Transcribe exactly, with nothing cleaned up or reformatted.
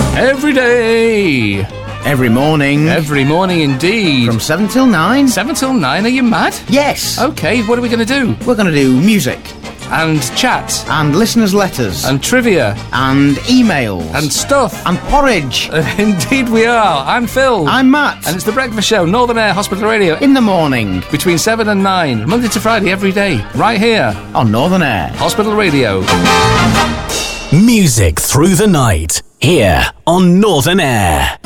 Every day. Every morning. Every morning indeed. From seven till nine. seven till nine, are you mad? Yes. Okay, what are we going to do? We're going to do music. And chat. And listeners' letters. And trivia. And emails. And stuff. And porridge. Uh, indeed we are. I'm Phil. I'm Matt. And it's The Breakfast Show, Northern Air Hospital Radio. In the morning. Between seven and nine. Monday to Friday, every day. Right here. On Northern Air. Hospital Radio. Music through the night. Here on Northern Air.